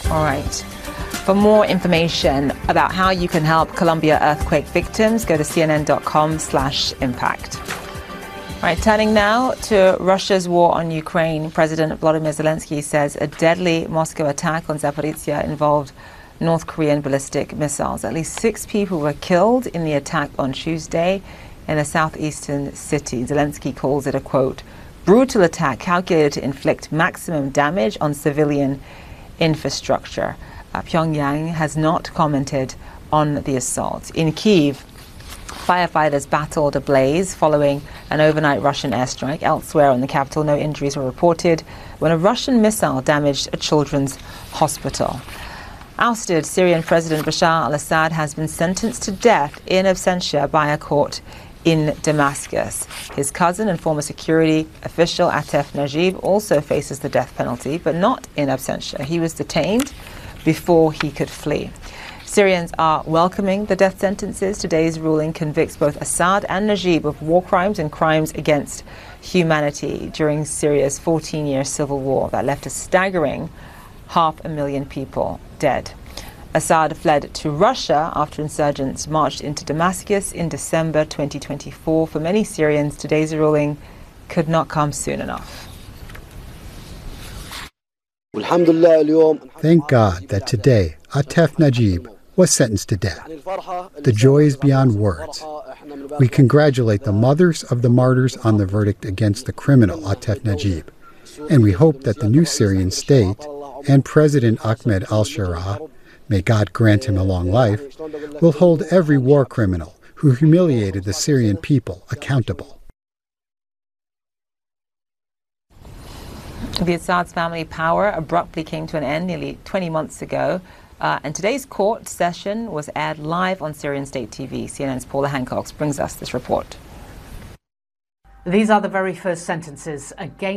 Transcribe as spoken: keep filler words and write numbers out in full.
All right. For more information about how you can help Colombia earthquake victims, go to cnn.com slash impact. All right, turning now to Russia's war on Ukraine. President Volodymyr Zelensky says a deadly Moscow attack on Zaporizhzhia involved North Korean ballistic missiles. At least six people were killed in the attack on Tuesday in a southeastern city. Zelensky calls it a, quote, brutal attack calculated to inflict maximum damage on civilian infrastructure. Uh, Pyongyang has not commented on the assault. In Kyiv, firefighters battled a blaze following an overnight Russian airstrike. Elsewhere in the capital, no injuries were reported when a Russian missile damaged a children's hospital. Ousted Syrian President Bashar al-Assad has been sentenced to death in absentia by a court in Damascus. His cousin and former security official Atef Najib also faces the death penalty, but not in absentia. He was detained before he could flee. Syrians are welcoming the death sentences. Today's ruling convicts both Assad and Najib of war crimes and crimes against humanity during Syria's fourteen-year civil war that left a staggering half a million people dead. Assad fled to Russia after insurgents marched into Damascus in December twenty twenty-four. For many Syrians, today's ruling could not come soon enough. Thank God that today Atef Najib was sentenced to death. The joy is beyond words. We congratulate the mothers of the martyrs on the verdict against the criminal Atef Najib, and we hope that the new Syrian state and President Ahmed al-Sharaa, may God grant him a long life, will hold every war criminal who humiliated the Syrian people accountable. The Assad's family power abruptly came to an end nearly twenty months ago, uh, and today's court session was aired live on Syrian state T V. C N N's Paula Hancock brings us this report. These are the very first sentences against